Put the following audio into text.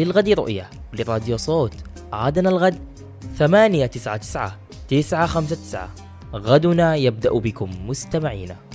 للغد رؤية. لراديو صوت عادنا الغد 899 959. غدنا يبدأ بكم مستمعينا.